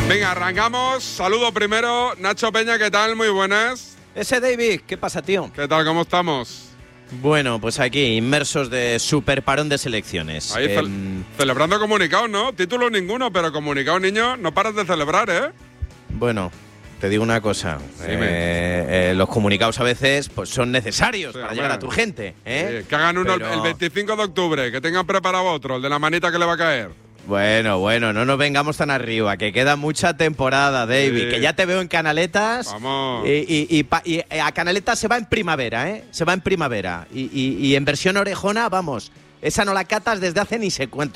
Venga, arrancamos. Saludo primero. Nacho Peña, ¿qué tal? Muy buenas. Ese David, ¿qué pasa, tío? ¿Qué tal? ¿Cómo estamos? Bueno, pues aquí, inmersos de super parón de selecciones. Ahí celebrando comunicados, ¿no? Títulos ninguno, pero comunicados, niño, no paras de celebrar, ¿eh? Bueno, te digo una cosa. Los comunicados a veces pues son necesarios para llegar a tu gente, ¿eh? Sí, que hagan uno el 25 de octubre, que tengan preparado otro, el de la manita que le va a caer. Bueno, no nos vengamos tan arriba, que queda mucha temporada, David, Sí. que ya te veo en Canaletas. Vamos. Y a Canaletas se va en primavera, ¿eh? Se va en primavera. Y en versión orejona, vamos, esa no la catas desde hace ni sé cuánto.